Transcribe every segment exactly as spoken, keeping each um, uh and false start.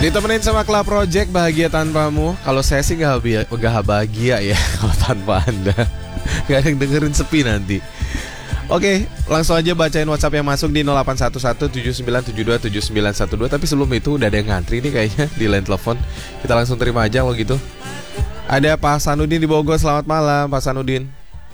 Ditemenin sama Club Project, bahagia tanpamu. Kalau saya sih gak bahagia, gak bahagia ya kalau tanpa Anda. Gak ada yang dengerin sepi nanti. Oke, langsung aja bacain WhatsApp yang masuk di nol delapan satu satu tujuh sembilan tujuh dua tujuh sembilan satu dua. Tapi sebelum itu udah ada yang ngantri nih kayaknya di line telepon. Kita langsung terima aja kalau gitu. Ada Pak Sanudin di Bogor. Selamat malam Pak Sanudin.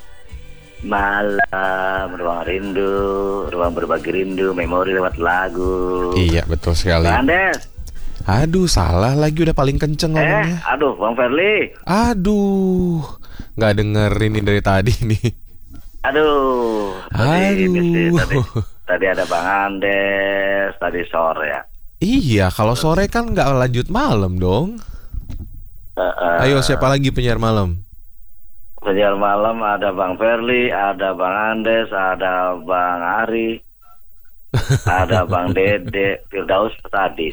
Malam, ruang rindu, ruang berbagi rindu, memori lewat lagu. Iya betul sekali. Andes. Aduh salah lagi, udah paling kenceng ngomongnya. Eh, aduh Bang Ferli. Aduh, gak dengerin ini dari tadi nih. Aduh, tadi, Aduh. Sih, tadi, tadi ada Bang Andes, tadi sore ya. Iya, kalau sore kan gak lanjut malam dong. Uh, uh, Ayo siapa lagi penyiar malam? Penyiar malam ada Bang Ferli, ada Bang Andes, ada Bang Ari, ada Bang Dede, Firdaus tadi.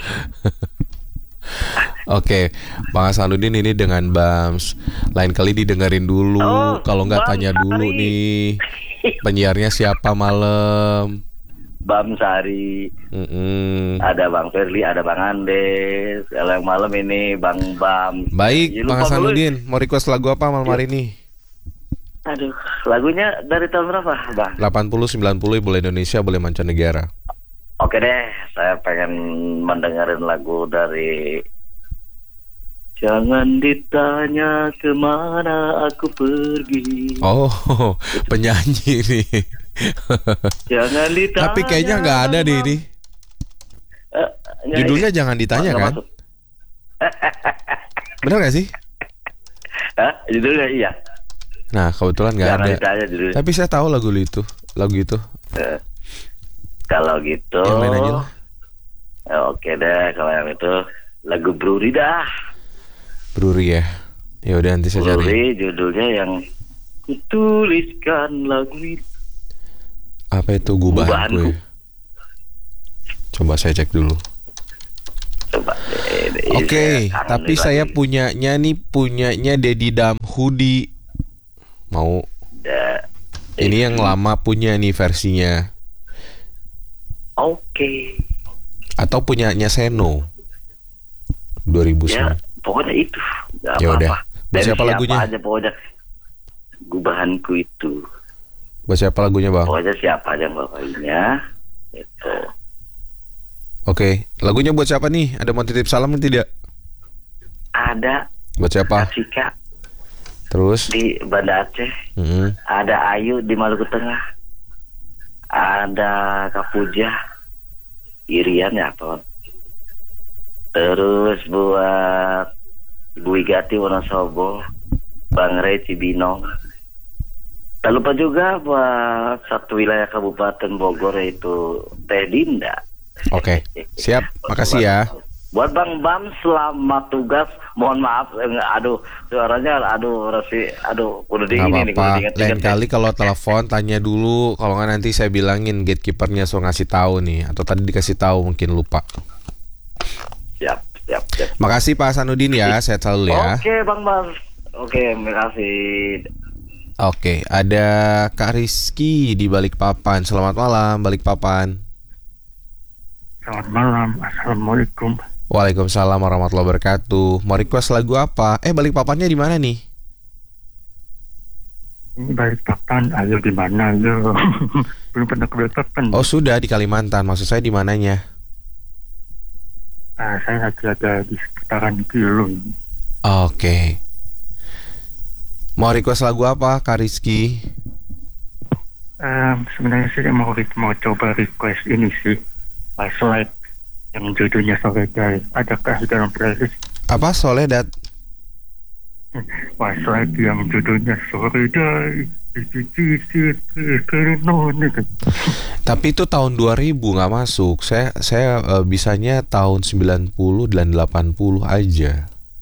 Oke, Bang Hasanuddin ini dengan Bams. Lain kali didengerin dulu. Oh, kalau nggak Bang tanya dulu Sari. nih penyiarnya siapa malam. Bam Sari, Mm-mm. ada Bang Ferli, ada Bang Andes. Kalau yang malam ini Bang Bam. Baik, Ya, Bang lupa Hasanuddin, mau request lagu apa malam hari ini? Aduh, lagunya dari tahun berapa, Bang? delapan puluh, sembilan puluh, boleh Indonesia, boleh mancanegara. Oke deh, saya pengen mendengarin lagu dari Jangan ditanya kemana aku pergi. Oh, penyanyi nih. Jangan ditanya. Tapi kayaknya nggak ada deh ini. Eh, nyanyi. Judulnya Jangan Ditanya Nggak kan? masuk. Bener nggak sih? Hah? Judulnya iya. Nah, kebetulan nggak Jangan ada. ditanya judulnya. Tapi saya tahu lagu itu, lagu itu. Eh, Kalau gitu. Yang lain aja lah. eh, Oke deh, kalau yang itu lagu Bruri dah. Bruri ya. Ya udah nanti saya cari. Bruri judulnya yang kutuliskan lagu itu. Apa itu gubahanku Gubahanku. ya? Coba saya cek dulu. Coba deh, deh, Oke, saya kangen tapi nih saya lagi. punyanya nih punyanya Dedi Damhudi. Mau Da- ini yang lama punya nih versinya. Oke. Atau punyanya Seno dua ribu Ya, sembilan. pokoknya itu. Gak Ya udah. apa-apa. Buat Dari siapa lagunya? aja pokoknya. Gubahanku itu. Buat siapa lagunya bang? Pokoknya siapa aja yang bapaknya. Itu. Oke, lagunya buat siapa nih? Ada mau titip salam atau tidak? Ada Buat siapa? Kasika Terus? di Banda Aceh. Mm-mm. Ada Ayu di Maluku Tengah. Ada Kapuja, Irian ya apa? Terus buat Ibu Wigati Wonosobo, Bang Rey Cibinong. Tak lupa juga buat satu wilayah Kabupaten Bogor yaitu Teh Dinda. Oke, siap. Makasih ya. Buat Bang Bam selamat tugas. Mohon maaf, eh, aduh suaranya, aduh rasi, aduh kudu Gak dingin ini, kudu apa-apa. dingin. Lain kali kalau telepon tanya dulu. Kalau nggak nanti saya bilangin gatekeepernya suruh ngasih tahu nih. Atau tadi dikasih tahu mungkin lupa. Siap, siap, siap. Makasih Pak Hasanuddin ya. Sehat selalu ya. Oke Bang Bam. Oke, makasih. Oke, ada Kak Rizky di Balikpapan. Selamat malam Balikpapan. Selamat malam, assalamualaikum. Waalaikumsalam warahmatullahi wabarakatuh. Mau request lagu apa? Eh Balikpapannya di mana nih? Ini Balikpapan, ayo di mana ayo? Belum pernah ke Balikpapan. Oh sudah di Kalimantan. Maksud saya di mananya? Ah, saya lagi ada di sekitaran Kilun. Oke. Mau request lagu apa Kak Rizky? Um, sebenarnya saya mau mau coba request ini sih, Slide yang judulnya Soledad. Adakah di dalam playlist? Apa Soledad? Slide yang judulnya Soledad. Tapi itu tahun dua ribu nggak masuk. Saya saya uh, bisanya tahun sembilan puluh dan delapan puluh aja.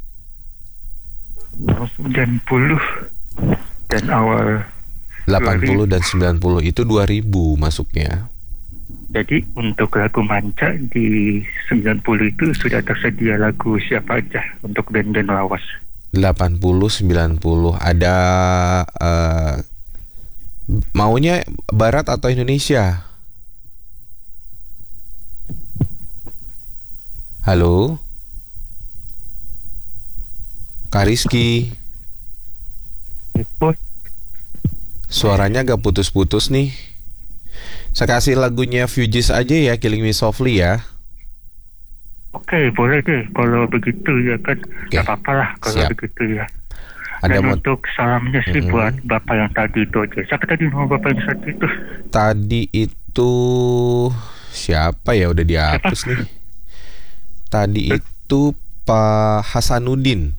sembilan puluh dan awal delapan puluh dan sembilan puluh itu dua ribu masuknya. Jadi untuk lagu Manca di sembilan puluh itu sudah tersedia lagu siapa aja untuk band-band lawas? delapan puluh, sembilan puluh ada uh, maunya barat atau Indonesia? Halo? Kak Rizky, Itu suaranya agak putus-putus nih. Saya kasih lagunya Fugees aja ya, Killing Me Softly ya. oke, boleh deh kalau begitu ya kan. Oke, Gak apa-apa lah kalau siap. begitu ya. Ada Dan mau untuk salamnya sih Mm-mm. buat bapak yang tadi itu aja. Siapa tadi nama bapak yang tadi itu? tadi itu siapa ya, udah dihapus nih. Tadi itu Pak Hasanuddin.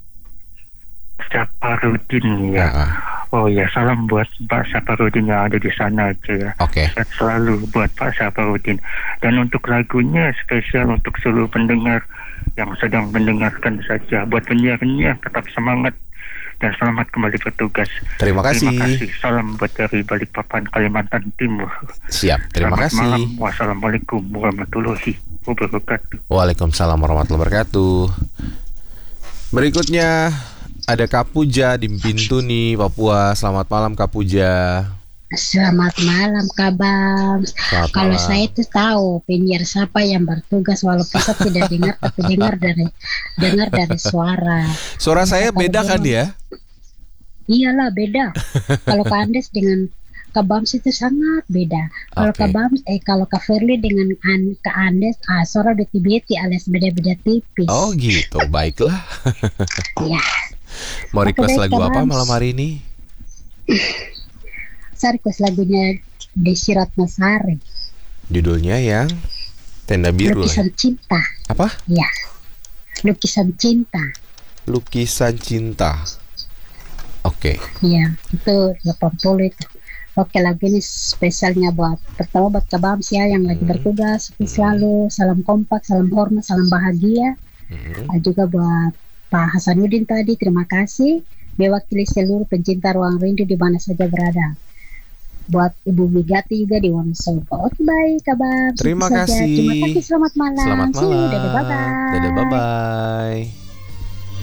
Saparudin ya. Nah, Oh ya, salam buat Pak Saparudin yang ada di sana aja ya. Oke. Sehat selalu buat Pak Saparudin. Dan untuk lagunya spesial untuk seluruh pendengar yang sedang mendengarkan saja. Buat penyiar-penyiar tetap semangat dan selamat kembali bertugas. Terima kasih. Terima kasih. Salam buat dari Balikpapan, Kalimantan Timur. Siap, terima Selamat kasih. malam. Wassalamualaikum warahmatullahi wabarakatuh. Waalaikumsalam warahmatullahi wabarakatuh. Berikutnya ada Kak Puja di Bintuni, Papua. Selamat malam Kak Puja. Selamat malam Kak Bams. Selamat Kalau malam. saya itu tahu penyiar siapa yang bertugas walaupun saya tidak dengar tapi dengar dari dengar dari suara. Suara saya Kalau beda kan memang- ya? Iyalah beda. Kalau Kak Andes dengan Kak Bams itu sangat beda. Kalau Oke. Kak Bams eh kalau Kak Firly dengan An, Kak Andes ah suara beti-beti alias beda-beda tipis. Oh gitu, baiklah. Ya, Mau request Oke, lagu Kak apa Bams. malam hari ini? saya request lagunya Desi Ratnasari, Judulnya yang Tenda Biru lah. Lukisan Cinta. Apa? Ya. Lukisan Cinta. Lukisan Cinta. Oke. Iya, itu delapan puluh itu. Oke, lagu ini spesialnya buat pertama buat Kak Bams ya yang lagi Hmm. bertugas sukses selalu, salam kompak, salam hormat, salam bahagia. Hmm. Dan juga buat Pak Hasanuddin tadi, terima kasih mewakili seluruh pencinta ruang rindu di mana saja berada. Buat Ibu Wigati juga di Wonosobo. Oke, baik Kak Bams. Terima Itu saja. kasih. Terima kasih, selamat malam. Selamat See you, malam. dadah, bye-bye. Dadah, bye-bye.